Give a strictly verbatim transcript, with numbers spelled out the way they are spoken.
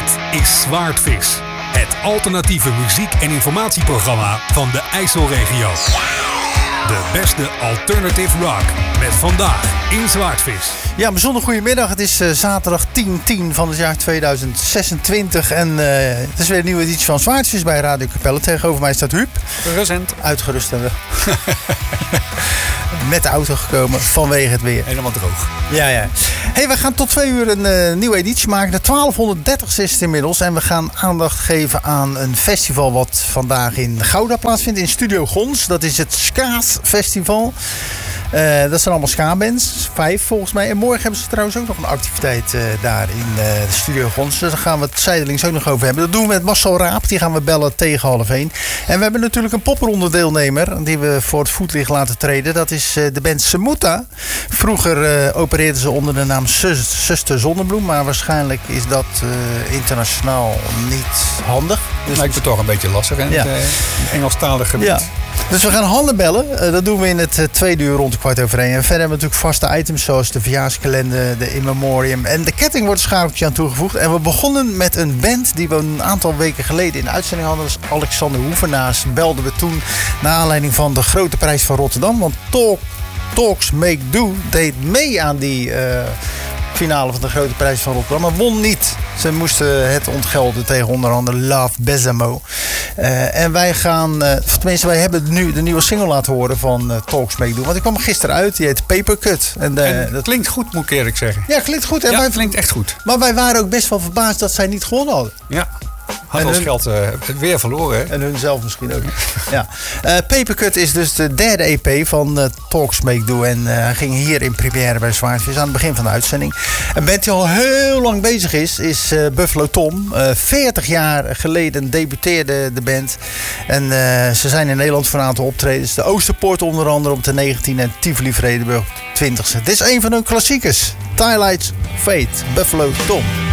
Dit is Zwaardvis. Het alternatieve muziek- en informatieprogramma van de IJsselregio. De beste alternative rock met vandaag in Zwaardvis. Ja, bijzonder goedemiddag. Het is uh, zaterdag tien tien van het jaar tweeduizend zesentwintig. En uh, het is weer een nieuwe editie van Zwaardvis bij Radio Capelle. Tegenover mij staat Huub. Recent. Uitgerust en met de auto gekomen vanwege het weer. Helemaal droog. Ja, ja. Hey, we gaan tot twee uur een uh, nieuwe editie maken. De twaalfhonderddertigste is het inmiddels. En we gaan aandacht geven aan een festival wat vandaag in Gouda plaatsvindt. In Studio Gons. Dat is het Skaas Festival. Uh, dat zijn allemaal ska-bands. Vijf volgens mij. En morgen hebben ze trouwens ook nog een activiteit uh, daar in uh, de Studio Gons. Dus daar gaan we het zijdelings ook nog over hebben. Dat doen we met Marcel Raap. Die gaan we bellen tegen half één. En we hebben natuurlijk een popronde deelnemer. Die we voor het voetlicht laten treden. Dat is uh, de band Semuta. Vroeger uh, opereerden ze onder de naam Zus, Zuster Zonnebloem. Maar waarschijnlijk is dat uh, internationaal niet handig. Dus lijkt me toch een beetje lastig in ja. het uh, Engelstalig gebied. Ja. Dus we gaan handen bellen. Uh, dat doen we in het uh, tweede uur rond de kwart over één. En verder hebben we natuurlijk vaste items zoals de verjaarskalender, de in memoriam. En de ketting wordt een schakeltje aan toegevoegd. En we begonnen met een band die we een aantal weken geleden in de uitzending hadden. Dus Alexander Hoevenaars belden we toen naar aanleiding van de Grote Prijs van Rotterdam. Want Talk, Talks Make Do deed mee aan die uh, finale van de Grote Prijs van Rotterdam. Maar won niet. Ze moesten het ontgelden tegen onder andere Love Besamo. Uh, en wij gaan, uh, tenminste wij hebben nu de nieuwe single laten horen van uh, Talks Make Do. Want die kwam gisteren uit, die heet Papercut. En, uh, en dat klinkt goed, moet ik eerlijk zeggen. Ja, klinkt goed. En ja, wij, klinkt echt goed. Maar wij waren ook best wel verbaasd dat zij niet gewonnen hadden. Ja. Had ons hun, geld uh, weer verloren. Hè? En hun zelf misschien ook. ja. uh, Papercut is dus de derde E P van uh, Talks Make Do. En hij uh, ging hier in première bij Zwaardvis aan het begin van de uitzending. Een band die al heel lang bezig is, is uh, Buffalo Tom. Uh, veertig jaar geleden debuteerde de band. En uh, ze zijn in Nederland voor een aantal optredens. De Oosterpoort onder andere op de negentiende en Tivoli Vredenburg op de twintigste. Dit is een van hun klassiekers. Twilight Fate, Buffalo Tom.